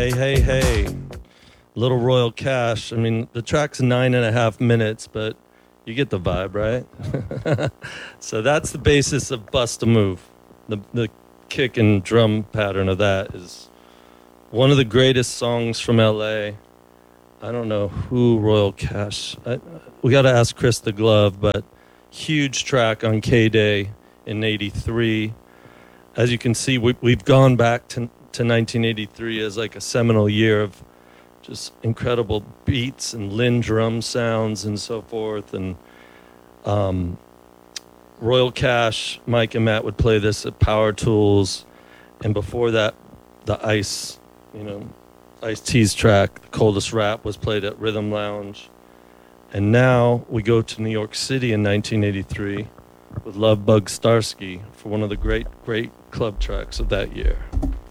Hey, hey, hey. Little Royal Cash. I mean, the track's 9.5 minutes, but you get the vibe, right? So that's the basis of Bust a Move. The kick and drum pattern of that is one of the greatest songs from LA. I don't know who Royal Cash. We got to ask Chris the Glove, but huge track on K-Day in 83. As you can see, we've gone back to 1983 as like a seminal year of just incredible beats and Lynn drum sounds and so forth. And Royal Cash, Mike and Matt would play this at Power Tools. And before that, the Ice-T's track, The Coldest Rap, was played at Rhythm Lounge. And now we go to New York City in 1983 with Love Bug Starsky for one of the great club tracks of that year.